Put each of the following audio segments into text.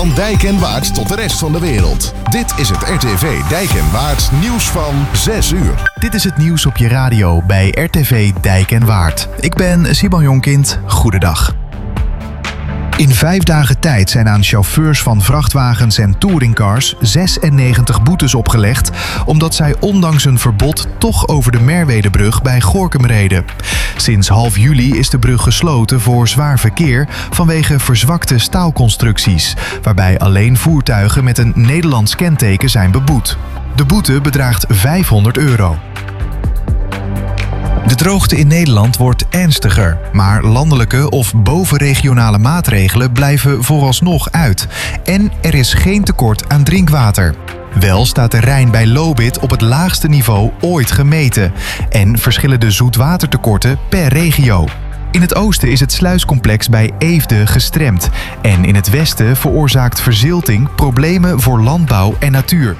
Van Dijk en Waard tot de rest van de wereld. Dit is het RTV Dijk en Waard nieuws van 6 uur. Dit is het nieuws op je radio bij RTV Dijk en Waard. Ik ben Simon Jonkind. Goedendag. In 5 dagen tijd zijn aan chauffeurs van vrachtwagens en touringcars 96 boetes opgelegd, omdat zij ondanks een verbod toch over de Merwedebrug bij Gorinchem reden. Sinds half juli is de brug gesloten voor zwaar verkeer vanwege verzwakte staalconstructies, waarbij alleen voertuigen met een Nederlands kenteken zijn beboet. De boete bedraagt €500. De droogte in Nederland wordt ernstiger, maar landelijke of bovenregionale maatregelen blijven vooralsnog uit. En er is geen tekort aan drinkwater. Wel staat de Rijn bij Lobith op het laagste niveau ooit gemeten en verschillen de zoetwatertekorten per regio. In het oosten is het sluiscomplex bij Eefde gestremd en in het westen veroorzaakt verzilting problemen voor landbouw en natuur.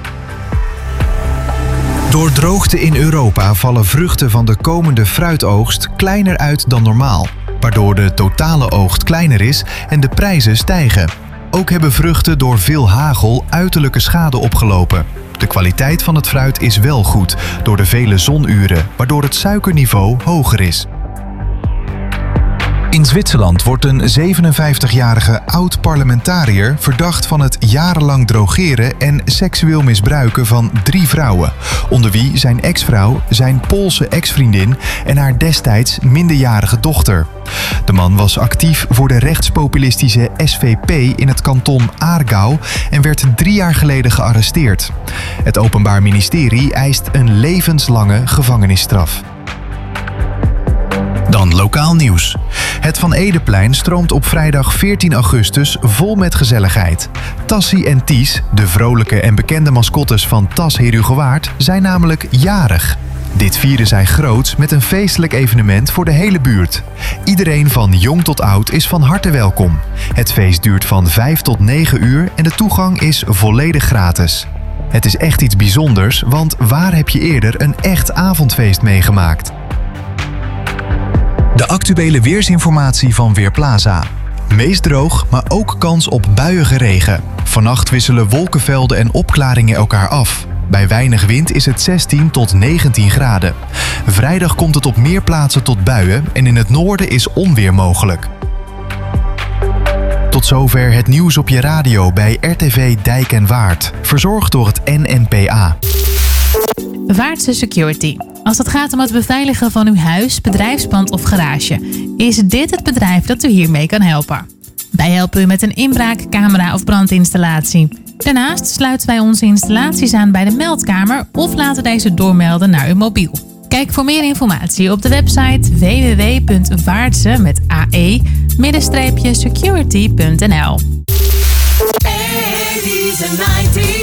Door droogte in Europa vallen vruchten van de komende fruitoogst kleiner uit dan normaal, waardoor de totale oogst kleiner is en de prijzen stijgen. Ook hebben vruchten door veel hagel uiterlijke schade opgelopen. De kwaliteit van het fruit is wel goed door de vele zonuren, waardoor het suikerniveau hoger is. In Zwitserland wordt een 57-jarige oud-parlementariër verdacht van het jarenlang drogeren en seksueel misbruiken van 3 vrouwen, onder wie zijn ex-vrouw, zijn Poolse ex-vriendin en haar destijds minderjarige dochter. De man was actief voor de rechtspopulistische SVP in het kanton Aargau en werd 3 jaar geleden gearresteerd. Het Openbaar Ministerie eist een levenslange gevangenisstraf. Dan lokaal nieuws. Het Van Edeplein stroomt op vrijdag 14 augustus vol met gezelligheid. Tassie en Ties, de vrolijke en bekende mascottes van Tas Herugewaard, zijn namelijk jarig. Dit vieren zij groots met een feestelijk evenement voor de hele buurt. Iedereen van jong tot oud is van harte welkom. Het feest duurt van 5 tot 9 uur en de toegang is volledig gratis. Het is echt iets bijzonders, want waar heb je eerder een echt avondfeest meegemaakt? De actuele weersinformatie van Weerplaza. Meest droog, maar ook kans op buiige regen. Vannacht wisselen wolkenvelden en opklaringen elkaar af. Bij weinig wind is het 16 tot 19 graden. Vrijdag komt het op meer plaatsen tot buien en in het noorden is onweer mogelijk. Tot zover het nieuws op je radio bij RTV Dijk en Waard. Verzorgd door het NNPA. Waardse Security. Als het gaat om het beveiligen van uw huis, bedrijfspand of garage, is dit het bedrijf dat u hiermee kan helpen. Wij helpen u met een inbraak, camera of brandinstallatie. Daarnaast sluiten wij onze installaties aan bij de meldkamer of laten deze doormelden naar uw mobiel. Kijk voor meer informatie op de website www.waardse.security.nl. 80s and 90s.